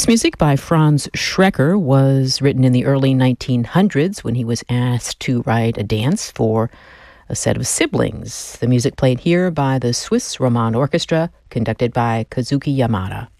This music by Franz Schrecker was written in the early 1900s when he was asked to write a dance for a set of siblings. The music played here by the Swiss Romand Orchestra, conducted by Kazuki Yamada.